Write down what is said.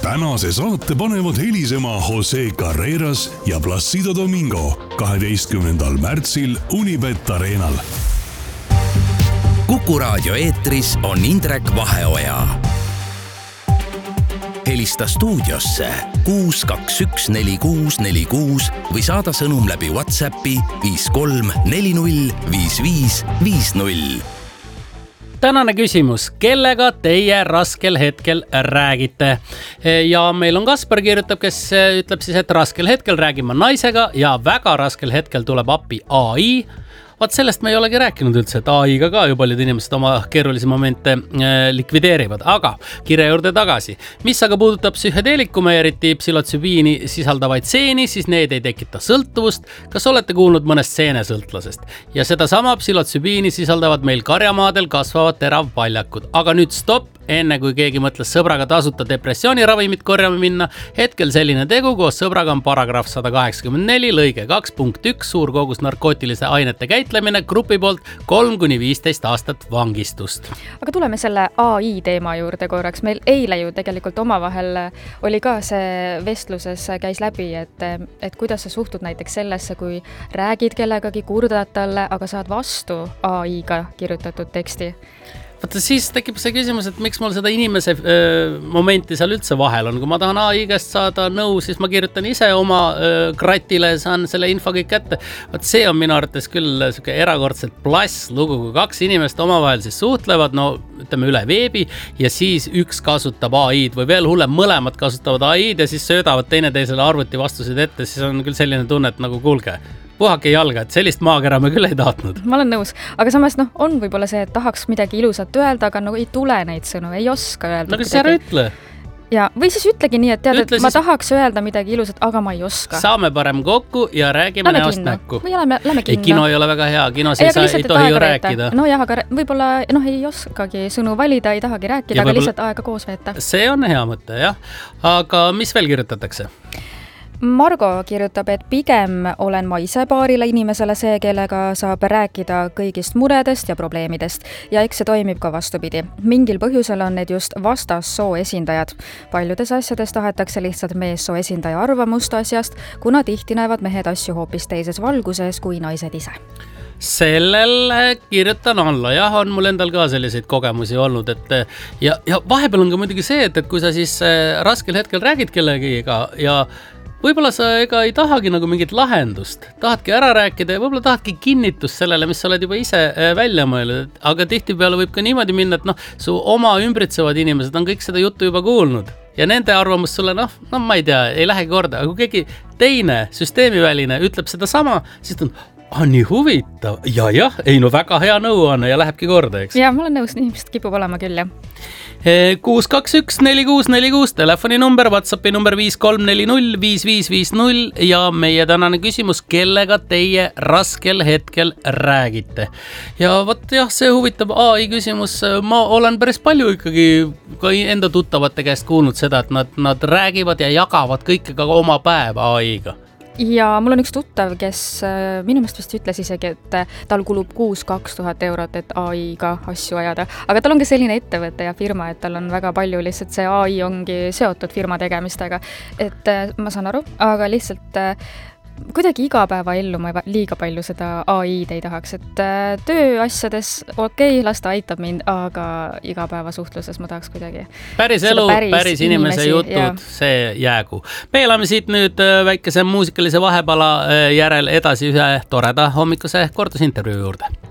tänase saate panevad helisema Jose Carreras ja Placido Domingo 12. märtsil Unibet Arenal. Kuku Raadio eetris on Indrek Vaheoja. Helista stuudiosse 6214646 või saada sõnum läbi WhatsAppi 53405550. Tänane küsimus, kellega teie raskel hetkel räägite? Ja meil on Kaspar kirjutab, kes ütleb siis, et raskel hetkel räägime naisega ja väga raskel hetkel tuleb appi AI. Vaat sellest me ei olegi rääkinud üldse, et AI-ga ka ju paljud inimesed oma keerulisi momente likvideerivad, aga kirja juurde tagasi. Mis aga puudutab psühhedeelikume, eriti psühhotsübiini sisaldavaid seeni, siis need ei tekita sõltuvust. Kas olete kuulnud mõnest seenesõltlasest? Ja seda sama psühhotsübiini sisaldavad meil karjamaadel kasvavad teravpaljakud. Aga nüüd stopp, enne kui keegi mõtles sõbraga tasuta depressiooniravimit korjama minna. Hetkel selline tegu koos sõbraga on paragrahv 184, lõige 2.1, suur kogus narkootilise ainete käitlemine, grupi poolt 3-15 aastat vangistust. Aga tuleme selle AI teema juurde korraks. Meil eile ju tegelikult omavahel oli ka see vestluses käis läbi, et kuidas sa suhtud näiteks sellesse, kui räägid kellegagi, kurdad talle, aga saad vastu AI-ga kirjutatud teksti. Vaata, siis tekib see küsimus, et miks mul seda inimese momenti seal üldse vahel on. Kui ma tahan AI käest saada nõu, siis ma kirjutan ise oma kratile, saan selle info kõik kätte. Vaat see on minu arvates küll erakordselt plass lugu, kui kaks inimest omavahel siis suhtlevad, no ütleme üle veebi, ja siis üks kasutab AI-d või veel hullem, mõlemad kasutavad AI-d ja siis söödavad teineteisele arvuti vastuseid ette, siis on küll selline tunne, et nagu kuulge, puhake jalga, et sellist maakera me küll ei tahtnud. Ma olen nõus, aga samas on võib-olla see, et tahaks midagi ilusat öelda, aga ei tule neid sõnu, ei oska öelda. No kas sa ära ütle? Ja, või siis ütlegi nii, et tead, et ma tahaks öelda midagi ilusat, aga ma ei oska. Saame parem kokku ja räägime näost näkku. Või lähme kinno. Kino ei ole väga hea, kinos ei tohi ju rääkida. No jah, aga võib-olla ei oskagi sõnu valida, ei tahagi rääkida, aga lihtsalt aega koos veeta. See on hea mõte, jah. Aga mis veel kirjutatakse? Margo kirjutab, et pigem olen ma ise paarile inimesele see, kellega saab rääkida kõigist muredest ja probleemidest. Ja eks see toimib ka vastupidi. Mingil põhjusel on need just vastassoo esindajad. Paljudes asjades tahetakse lihtsalt meessoo esindaja arvamust asjast, kuna tihti näevad mehed asju hoopis teises valguses kui naised ise. Sellel kirjutan alla, jah, on mul endal ka selliseid kogemusi olnud, et ja vahepeal on ka muidugi see, et kui sa siis raskel hetkel räägid kellegiga ja võib-olla sa ega ei tahagi nagu mingit lahendust, tahadki ära rääkida ja võib-olla tahadki kinnitust sellele, mis sa oled juba ise välja mõelnud, aga tihtipeale võib ka niimoodi minna, et su oma ümbritsevad inimesed on kõik seda juttu juba kuulnud ja nende arvamus sulle, ma ei tea, ei lähegi korda, aga kui keegi teine süsteemiväline ütleb seda sama, siis on nii huvitav ja väga hea nõuanne ja lähebki korda, eks? Ja, ma olen nõus, inimesed kipub olema küll, jah. 6214646 telefoninumber, WhatsAppi number 53405550 ja meie tänane küsimus, kellega teie raskel hetkel räägite. Ja võt jah, see huvitab AI küsimus, ma olen päris palju ikkagi ka enda tuttavate käest kuulnud seda, et nad räägivad ja jagavad kõike ka oma päeva AI-ga. Ja mul on üks tuttav, kes minu meelest vist ütles isegi, et tal kulub 2000 eurot, et AI-ga asju ajada. Aga tal on ka selline ettevõte ja firma, et tal on väga palju lihtsalt see AI ongi seotud firma tegemistega. Et ma saan aru, aga lihtsalt kuidagi igapäeva ellu ma liiga palju seda AI-d ei tahaks, et tööasjades las ta aitab mind, aga igapäeva suhtluses ma tahaks kuidagi. Päris elu, päris inimese jutud, see jäägu. Me elame siit nüüd väikese muusikalise vahepala järel edasi ühe toreda hommikuse kordusintervjuu juurde.